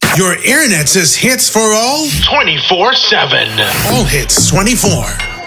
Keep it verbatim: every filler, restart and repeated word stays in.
Your internet says hits for all? twenty-four seven. All hits twenty-four.